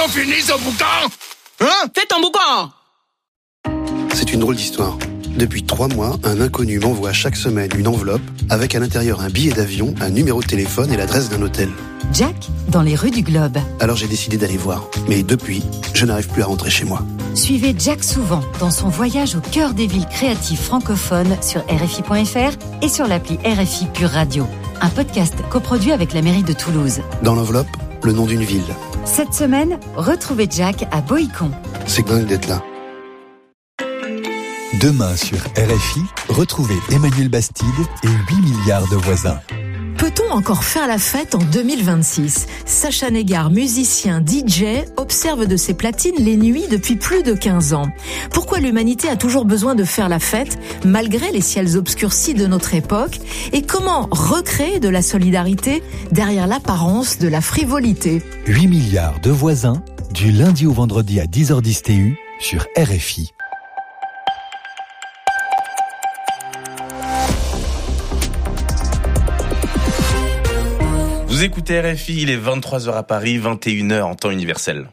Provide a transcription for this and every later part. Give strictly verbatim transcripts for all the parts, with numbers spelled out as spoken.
ont fini ce boucan? Hein? Fais ton boucan! C'est une drôle d'histoire. Depuis trois mois, un inconnu m'envoie chaque semaine une enveloppe avec à l'intérieur un billet d'avion, un numéro de téléphone et l'adresse d'un hôtel. Jack, dans les rues du Globe. Alors j'ai décidé d'aller voir. Mais depuis, je n'arrive plus à rentrer chez moi. Suivez Jack souvent dans son voyage au cœur des villes créatives francophones sur R F I point F R et sur l'appli R F I Pure Radio. Un podcast coproduit avec la mairie de Toulouse. Dans l'enveloppe, le nom d'une ville. Cette semaine, retrouvez Jack à Boïcon. C'est dingue d'être là. Demain sur R F I, retrouvez Emmanuel Bastide et huit milliards de voisins. Peut-on encore faire la fête en deux mille vingt-six ? Sacha Negard, musicien, D J, observe de ses platines les nuits depuis plus de quinze ans. Pourquoi l'humanité a toujours besoin de faire la fête, malgré les ciels obscurcis de notre époque ? Et comment recréer de la solidarité derrière l'apparence de la frivolité ? huit milliards de voisins, du lundi au vendredi à dix heures dix T U sur R F I. Vous écoutez R F I, il est vingt-trois heures à Paris, vingt et une heures en temps universel.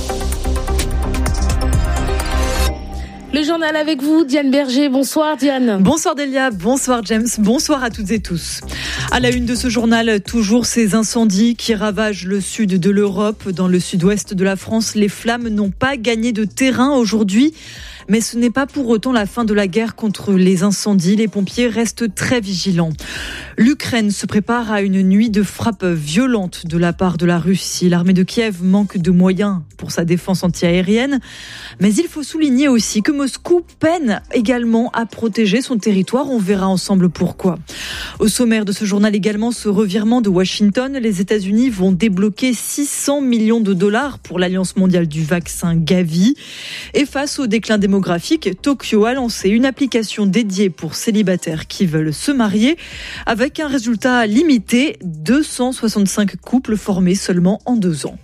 Le journal avec vous, Diane Berger. Bonsoir Diane. Bonsoir Delia, bonsoir James, bonsoir à toutes et tous. À la une de ce journal, toujours ces incendies qui ravagent le sud de l'Europe. Dans le sud-ouest de la France, les flammes n'ont pas gagné de terrain aujourd'hui. Mais ce n'est pas pour autant la fin de la guerre contre les incendies. Les pompiers restent très vigilants. L'Ukraine se prépare à une nuit de frappes violentes de la part de la Russie. L'armée de Kiev manque de moyens pour sa défense antiaérienne. Mais il faut souligner aussi que Moscou peine également à protéger son territoire. On verra ensemble pourquoi. Au sommaire de ce journal également, ce revirement de Washington. Les États-Unis vont débloquer six cents millions de dollars pour l'Alliance mondiale du vaccin Gavi. Et face au déclin démographique, Tokyo a lancé une application dédiée pour célibataires qui veulent se marier avec un résultat limité, deux cent soixante-cinq couples formés seulement en deux ans.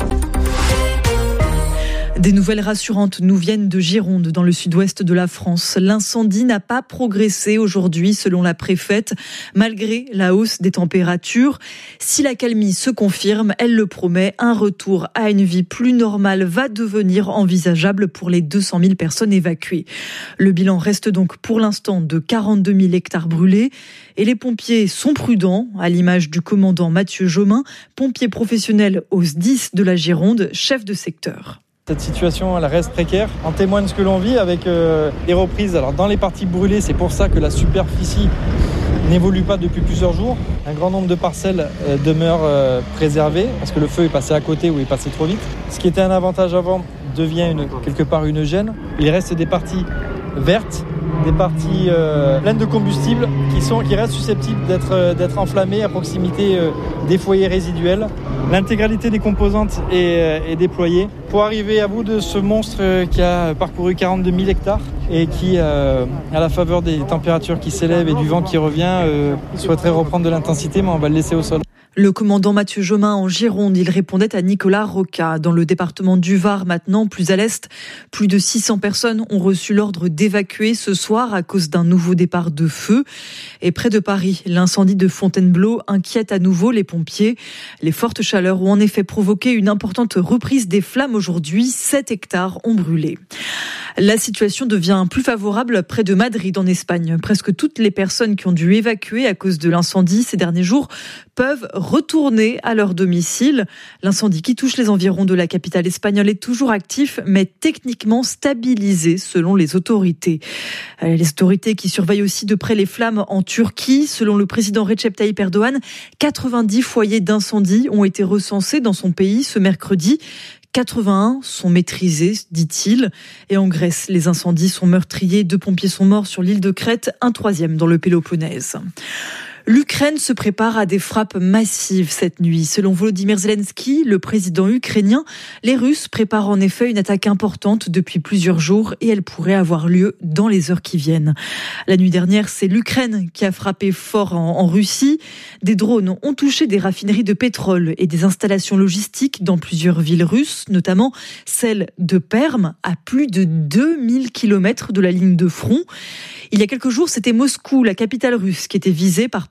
Des nouvelles rassurantes nous viennent de Gironde, dans le sud-ouest de la France. L'incendie n'a pas progressé aujourd'hui, selon la préfète, malgré la hausse des températures. Si l'accalmie se confirme, elle le promet, un retour à une vie plus normale va devenir envisageable pour les deux cent mille personnes évacuées. Le bilan reste donc pour l'instant de quarante-deux mille hectares brûlés. Et les pompiers sont prudents, à l'image du commandant Mathieu Jomin, pompier professionnel au S D I S de la Gironde, chef de secteur. Cette situation, elle reste précaire. En témoigne ce que l'on vit avec euh, les reprises. Alors, dans les parties brûlées, c'est pour ça que la superficie n'évolue pas depuis plusieurs jours. Un grand nombre de parcelles euh, demeurent euh, préservées parce que le feu est passé à côté ou est passé trop vite. Ce qui était un avantage avant devient une, quelque part une gêne. Il reste des parties vertes, des parties euh, pleines de combustible qui, sont, qui restent susceptibles d'être, euh, d'être enflammées à proximité euh, des foyers résiduels. L'intégralité des composantes est, euh, est déployée pour arriver à bout de ce monstre euh, qui a parcouru quarante-deux mille hectares et qui, euh, à la faveur des températures qui s'élèvent et du vent qui revient, euh, souhaiterait reprendre de l'intensité, mais on va le laisser au sol. Le commandant Mathieu Jomin en Gironde, il répondait à Nicolas Roca. Dans le département du Var, maintenant, plus à l'est, plus de six cents personnes ont reçu l'ordre d'évacuer ce soir à cause d'un nouveau départ de feu. Et près de Paris, l'incendie de Fontainebleau inquiète à nouveau les pompiers. Les fortes chaleurs ont en effet provoqué une importante reprise des flammes aujourd'hui. sept hectares ont brûlé. La situation devient plus favorable près de Madrid, en Espagne. Presque toutes les personnes qui ont dû évacuer à cause de l'incendie ces derniers jours peuvent retourner à leur domicile. L'incendie qui touche les environs de la capitale espagnole est toujours actif, mais techniquement stabilisé selon les autorités. Les autorités qui surveillent aussi de près les flammes en Turquie. Selon le président Recep Tayyip Erdogan, quatre-vingt-dix foyers d'incendie ont été recensés dans son pays ce mercredi. quatre-vingt-un sont maîtrisés, dit-il. Et en Grèce, les incendies sont meurtriers. Deux pompiers sont morts sur l'île de Crète, un troisième dans le Péloponnèse. L'Ukraine se prépare à des frappes massives cette nuit. Selon Volodymyr Zelensky, le président ukrainien, les Russes préparent en effet une attaque importante depuis plusieurs jours et elle pourrait avoir lieu dans les heures qui viennent. La nuit dernière, c'est l'Ukraine qui a frappé fort en, en Russie. Des drones ont touché des raffineries de pétrole et des installations logistiques dans plusieurs villes russes, notamment celle de Perm, à plus de deux mille kilomètres de la ligne de front. Il y a quelques jours, c'était Moscou, la capitale russe, qui était visée par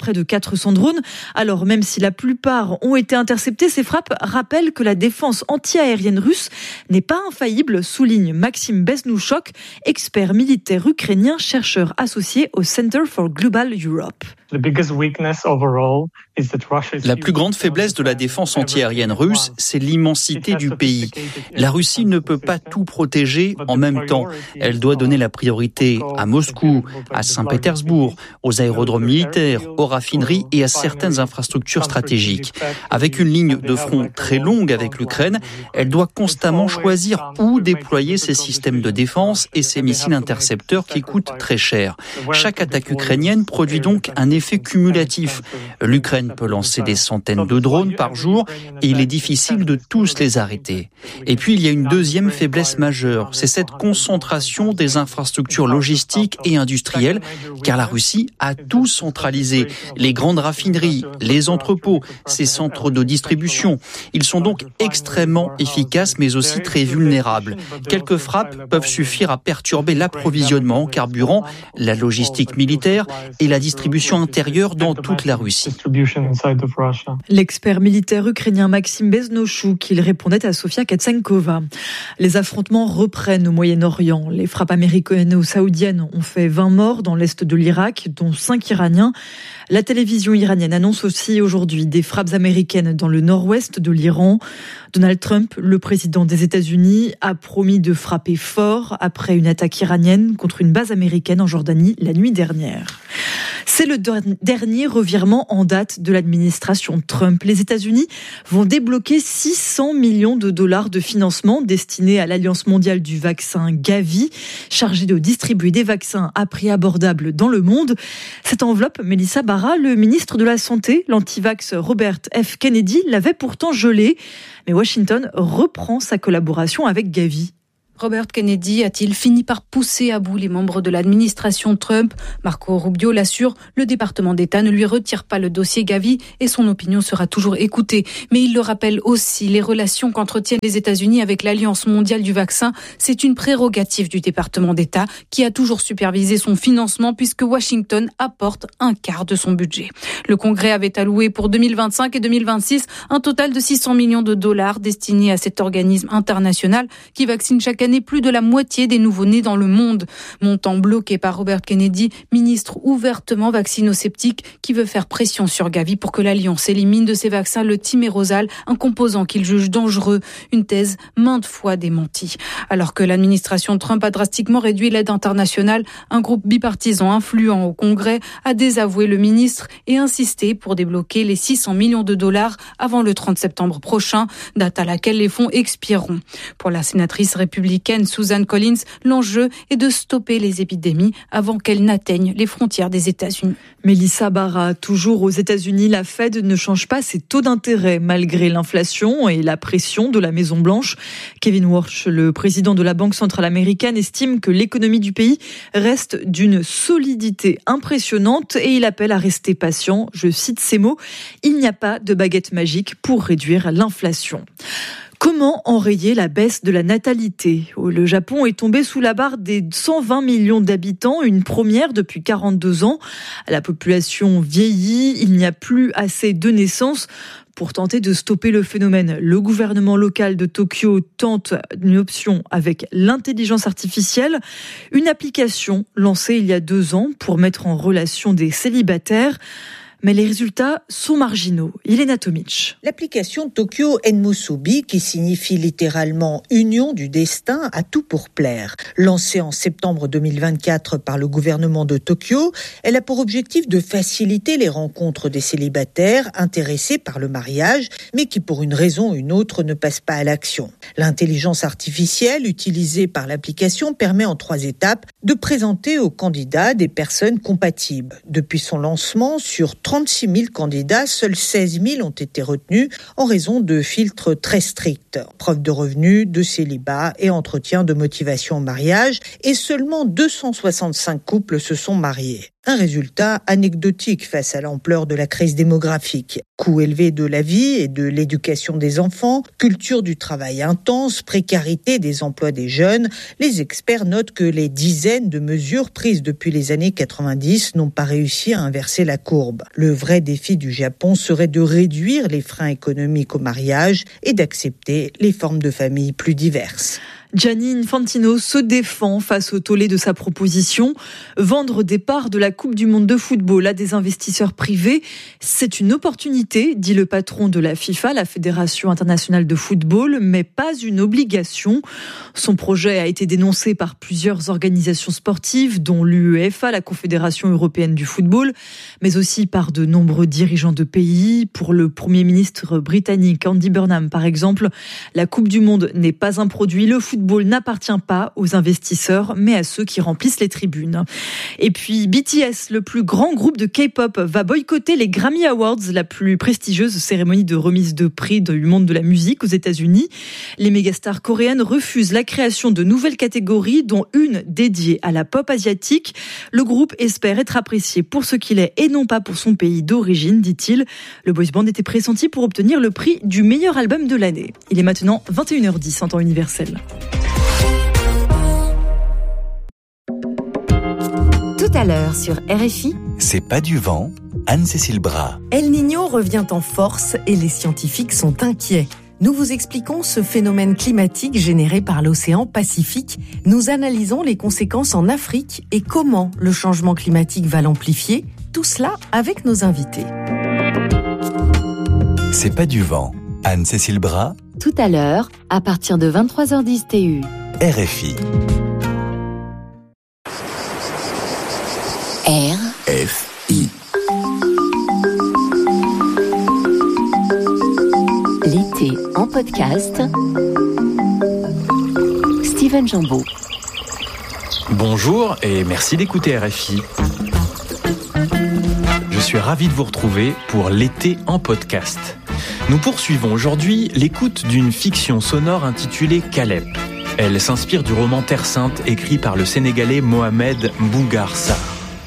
près de quatre cents drones. Alors même si la plupart ont été interceptés, ces frappes rappellent que la défense anti-aérienne russe n'est pas infaillible, souligne Maxime Beznouchok, expert militaire ukrainien, chercheur associé au Center for Global Europe. La plus grande faiblesse de la défense antiaérienne russe, c'est l'immensité du pays. La Russie ne peut pas tout protéger en même temps. Elle doit donner la priorité à Moscou, à Saint-Pétersbourg, aux aérodromes militaires, aux raffineries et à certaines infrastructures stratégiques. Avec une ligne de front très longue avec l'Ukraine, elle doit constamment choisir où déployer ses systèmes de défense et ses missiles intercepteurs qui coûtent très cher. Chaque attaque ukrainienne produit donc un effet cumulatif. L'Ukraine peut lancer des centaines de drones par jour et il est difficile de tous les arrêter. Et puis il y a une deuxième faiblesse majeure, c'est cette concentration des infrastructures logistiques et industrielles, car la Russie a tout centralisé. Les grandes raffineries, les entrepôts, ses centres de distribution. Ils sont donc extrêmement efficaces mais aussi très vulnérables. Quelques frappes peuvent suffire à perturber l'approvisionnement en carburant, la logistique militaire et la distribution intérieure dans toute la Russie. L'expert militaire ukrainien Maxime Beznochouk, il répondait à Sofia Katsenkova. Les affrontements reprennent au Moyen-Orient. Les frappes américano-saoudiennes ont fait vingt morts dans l'est de l'Irak, dont cinq Iraniens. La télévision iranienne annonce aussi aujourd'hui des frappes américaines dans le nord-ouest de l'Iran. Donald Trump, le président des États-Unis, a promis de frapper fort après une attaque iranienne contre une base américaine en Jordanie la nuit dernière. C'est le dernier revirement en date de l'administration Trump. Les États-Unis vont débloquer six cents millions de dollars de financement destinés à l'Alliance mondiale du vaccin Gavi, chargée de distribuer des vaccins à prix abordable dans le monde. Cette enveloppe, Melissa Barra, le ministre de la Santé, l'antivax Robert F. Kennedy, l'avait pourtant gelée. Mais Washington reprend sa collaboration avec Gavi. Robert Kennedy a-t-il fini par pousser à bout les membres de l'administration Trump ? Marco Rubio l'assure, le département d'État ne lui retire pas le dossier Gavi et son opinion sera toujours écoutée. Mais il le rappelle aussi, les relations qu'entretiennent les États-Unis avec l'Alliance mondiale du vaccin, c'est une prérogative du département d'État qui a toujours supervisé son financement puisque Washington apporte un quart de son budget. Le Congrès avait alloué pour deux mille vingt-cinq et deux mille vingt-six un total de six cents millions de dollars destinés à cet organisme international qui vaccine chaque année plus de la moitié des nouveau-nés dans le monde. Montant bloqué par Robert Kennedy, ministre ouvertement vaccinosceptique qui veut faire pression sur Gavi pour que l'Alliance élimine de ses vaccins le thymérosal, un composant qu'il juge dangereux, une thèse maintes fois démentie. Alors que l'administration Trump a drastiquement réduit l'aide internationale, un groupe bipartisan influent au Congrès a désavoué le ministre et insisté pour débloquer les six cents millions de dollars avant le trente septembre prochain, date à laquelle les fonds expireront. Pour la sénatrice républicaine Susan Collins, l'enjeu est de stopper les épidémies avant qu'elles n'atteignent les frontières des États-Unis. Melissa Barra, toujours aux États-Unis, la Fed ne change pas ses taux d'intérêt malgré l'inflation et la pression de la Maison-Blanche. Kevin Warsh, le président de la Banque centrale américaine, estime que l'économie du pays reste d'une solidité impressionnante et il appelle à rester patient. Je cite ces mots, « Il n'y a pas de baguette magique pour réduire l'inflation ». Comment enrayer la baisse de la natalité ? Le Japon est tombé sous la barre des cent vingt millions d'habitants, une première depuis quarante-deux ans. La population vieillit, il n'y a plus assez de naissances. Pour tenter de stopper le phénomène, le gouvernement local de Tokyo tente une option avec l'intelligence artificielle, une application lancée il y a deux ans pour mettre en relation des célibataires. Mais les résultats sont marginaux. Ilena Tomic. L'application Tokyo Enmusubi, qui signifie littéralement « Union du destin », a tout pour plaire. Lancée en septembre deux mille vingt-quatre par le gouvernement de Tokyo, elle a pour objectif de faciliter les rencontres des célibataires intéressés par le mariage, mais qui pour une raison ou une autre ne passent pas à l'action. L'intelligence artificielle utilisée par l'application permet en trois étapes de présenter aux candidats des personnes compatibles. Depuis son lancement, sur trente-six mille candidats, seuls seize mille ont été retenus en raison de filtres très stricts. Preuve de revenus, de célibat et entretien de motivation au mariage. Et seulement deux cent soixante-cinq couples se sont mariés. Un résultat anecdotique face à l'ampleur de la crise démographique. Coût élevé de la vie et de l'éducation des enfants, culture du travail intense, précarité des emplois des jeunes. Les experts notent que les dizaines de mesures prises depuis les années quatre-vingt-dix n'ont pas réussi à inverser la courbe. Le vrai défi du Japon serait de réduire les freins économiques au mariage et d'accepter les formes de famille plus diverses. Gianni Infantino se défend face au tollé de sa proposition. Vendre des parts de la Coupe du Monde de football à des investisseurs privés, c'est une opportunité, dit le patron de la FIFA, la Fédération internationale de football, mais pas une obligation. Son projet a été dénoncé par plusieurs organisations sportives, dont l'UEFA, la Confédération européenne du football, mais aussi par de nombreux dirigeants de pays. Pour le Premier ministre britannique Andy Burnham, par exemple, la Coupe du Monde n'est pas un produit. Le football Le football n'appartient pas aux investisseurs, mais à ceux qui remplissent les tribunes. Et puis B T S, le plus grand groupe de K-pop, va boycotter les Grammy Awards, la plus prestigieuse cérémonie de remise de prix du monde de la musique aux États-Unis. Les mégastars coréennes refusent la création de nouvelles catégories, dont une dédiée à la pop asiatique. Le groupe espère être apprécié pour ce qu'il est et non pas pour son pays d'origine, dit-il. Le boys band était pressenti pour obtenir le prix du meilleur album de l'année. Il est maintenant vingt et une heures dix en temps universel. Tout à l'heure sur R F I. C'est pas du vent, Anne-Cécile Bras. El Niño revient en force et les scientifiques sont inquiets. Nous vous expliquons ce phénomène climatique généré par l'océan Pacifique. Nous analysons les conséquences en Afrique et comment le changement climatique va l'amplifier. Tout cela avec nos invités. C'est pas du vent, Anne-Cécile Bras. Tout à l'heure, à partir de vingt-trois heures dix T U. R F I. R F I. L'été en podcast. Steven Jambeau. Bonjour et merci d'écouter R F I. Je suis ravi de vous retrouver pour l'été en podcast. Nous poursuivons aujourd'hui l'écoute d'une fiction sonore intitulée Caleb. Elle s'inspire du roman Terre Sainte écrit par le Sénégalais Mohamed Mbougar Sarr.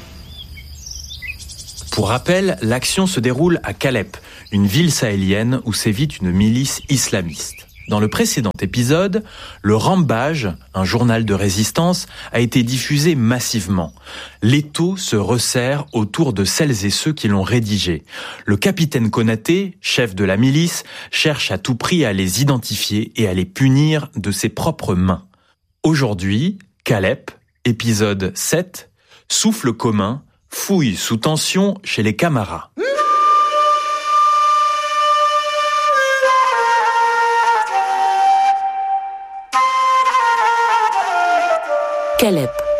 Pour rappel, l'action se déroule à Caleb, une ville sahélienne où sévit une milice islamiste. Dans le précédent épisode, le Rambage, un journal de résistance, a été diffusé massivement. L'étau se resserre autour de celles et ceux qui l'ont rédigé. Le capitaine Konaté, chef de la milice, cherche à tout prix à les identifier et à les punir de ses propres mains. Aujourd'hui, Caleb, épisode sept, souffle commun, fouille sous tension chez les Camara. Caleb.